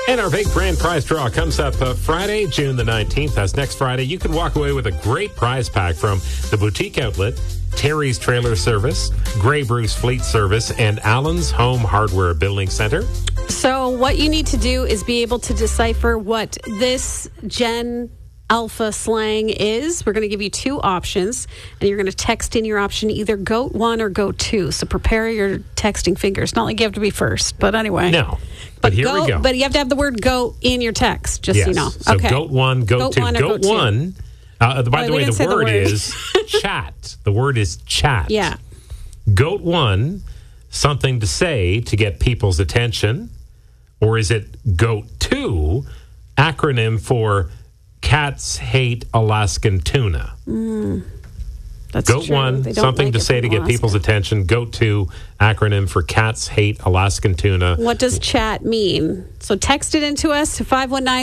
And our big brand prize draw comes up Friday, June the 19th. That's next Friday. You can walk away with a great prize pack from the Boutique Outlet, Terry's Trailer Service, Grey Bruce Fleet Service, and Allen's Home Hardware Building Center. So what you need to do is be able to decipher what this Gen Alpha slang is. We're going to give you two options, and you're going to text in your option either GOAT 1 or GOAT 2. So prepare your texting fingers. Not like you have to be first, but anyway. No. But here we go. But you have to have the word GOAT in your text, just so you know. So okay. GOAT 1, GOAT 2. GOAT 1, by the way, the word is chat. The word is chat. Yeah. GOAT 1, something to say to get people's attention. Or is it GOAT 2, acronym for Cats Hate Alaskan Tuna? That's GOAT true. 1, something to say to get people's attention. GOAT 2, acronym for Cats Hate Alaskan Tuna. What does chat mean? So text it into us to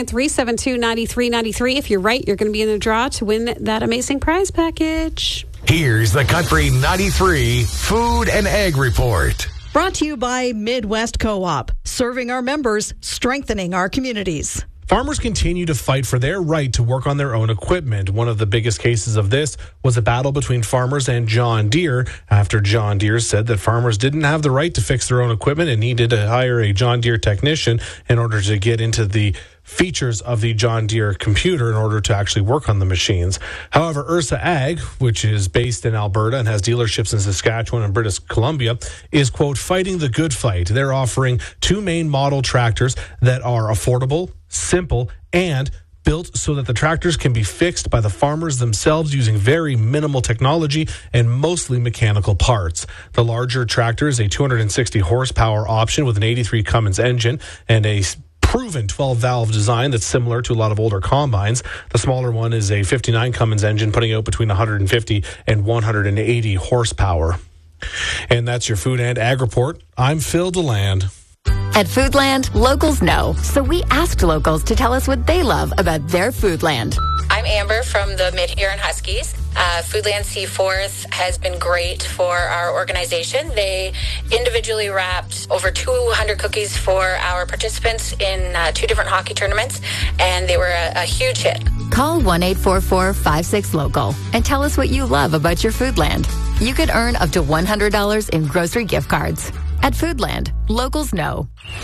519-372-9393. If you're right, you're going to be in the draw to win that amazing prize package. Here's the Country 93 Food and Ag Report. Brought to you by Midwest Co-op, serving our members, strengthening our communities. Farmers continue to fight for their right to work on their own equipment. One of the biggest cases of this was a battle between farmers and John Deere after John Deere said that farmers didn't have the right to fix their own equipment and needed to hire a John Deere technician in order to get into the features of the John Deere computer in order to actually work on the machines. However, Ursa Ag, which is based in Alberta and has dealerships in Saskatchewan and British Columbia, is, quote, fighting the good fight. They're offering two main model tractors that are affordable, simple, and built so that the tractors can be fixed by the farmers themselves using very minimal technology and mostly mechanical parts. The larger tractor is a 260 horsepower option with an 83 Cummins engine and a proven 12-valve design that's similar to a lot of older combines. The smaller one is a 59 Cummins engine putting out between 150 and 180 horsepower. And that's your Food and Ag Report. I'm Phil DeLand. At Foodland, locals know, so we asked locals to tell us what they love about their Foodland. I'm Amber from the Mid-Huron Huskies. Foodland Seaforth has been great for our organization. They individually wrapped over 200 cookies for our participants in 2 different hockey tournaments, and they were a huge hit. Call 1-844-56-LOCAL and tell us what you love about your Foodland. You could earn up to $100 in grocery gift cards. At Foodland, locals know.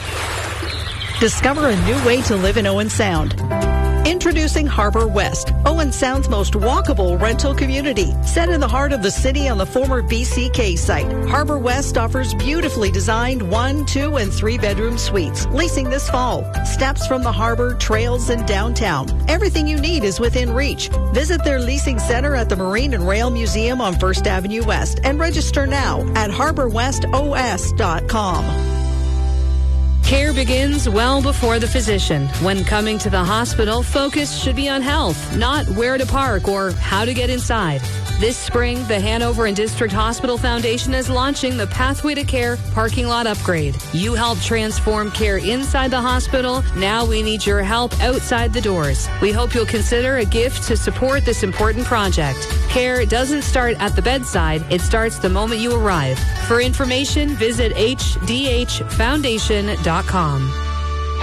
Discover a new way to live in Owen Sound. Introducing Harbor West, Owen Sound's most walkable rental community. Set in the heart of the city on the former BCK site, Harbor West offers beautifully designed 1, 2, and 3-bedroom suites. Leasing this fall. Steps from the harbor, trails, and downtown. Everything you need is within reach. Visit their leasing center at the Marine and Rail Museum on 1st Avenue West and register now at harborwestos.com. Care begins well before the physician. When coming to the hospital, focus should be on health, not where to park or how to get inside. This spring, the Hanover and District Hospital Foundation is launching the Pathway to Care parking lot upgrade. You help transform care inside the hospital. Now we need your help outside the doors. We hope you'll consider a gift to support this important project. Care doesn't start at the bedside. It starts the moment you arrive. For information, visit hdhfoundation.com.